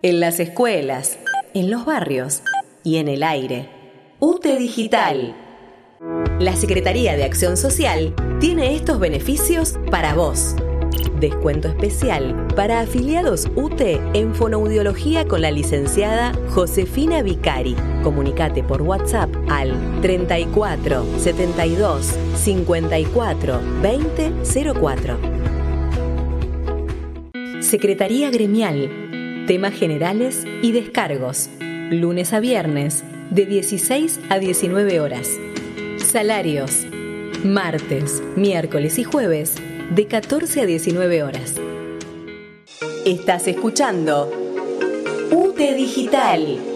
en las escuelas, en los barrios y en el aire. UTE Digital. La Secretaría de Acción Social tiene estos beneficios para vos. Descuento especial para afiliados UTE en fonoaudiología con la licenciada Josefina Vicari. Comunicate por WhatsApp al 34 72 54 20 04. Secretaría Gremial. Temas generales y descargos. Lunes a viernes, de 16 a 19 horas. Salarios. Martes, miércoles y jueves, de 14 a 19 horas. Estás escuchando UTE Digital.